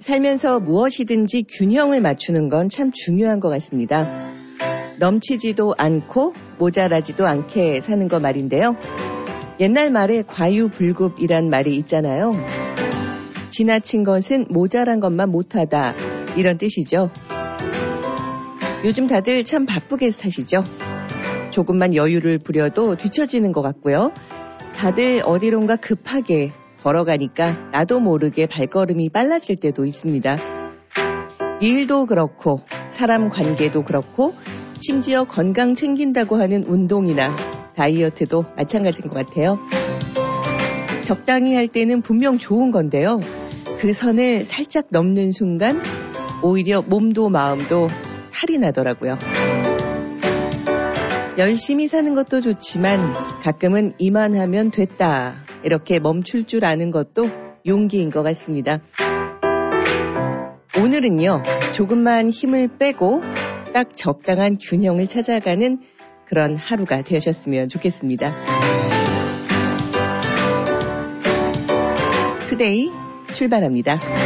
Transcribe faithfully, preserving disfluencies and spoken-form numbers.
살면서 무엇이든지 균형을 맞추는 건 참 중요한 것 같습니다. 넘치지도 않고 모자라지도 않게 사는 거 말인데요. 옛날 말에 과유불급이란 말이 있잖아요. 지나친 것은 모자란 것만 못하다 이런 뜻이죠. 요즘 다들 참 바쁘게 사시죠. 조금만 여유를 부려도 뒤처지는 것 같고요. 다들 어디론가 급하게 걸어가니까 나도 모르게 발걸음이 빨라질 때도 있습니다. 일도 그렇고 사람 관계도 그렇고 심지어 건강 챙긴다고 하는 운동이나 다이어트도 마찬가지인 것 같아요. 적당히 할 때는 분명 좋은 건데요. 그 선을 살짝 넘는 순간 오히려 몸도 마음도 탈이 나더라고요. 열심히 사는 것도 좋지만 가끔은 이만하면 됐다 이렇게 멈출 줄 아는 것도 용기인 것 같습니다. 오늘은요, 조금만 힘을 빼고 딱 적당한 균형을 찾아가는 그런 하루가 되셨으면 좋겠습니다. 투데이 출발합니다.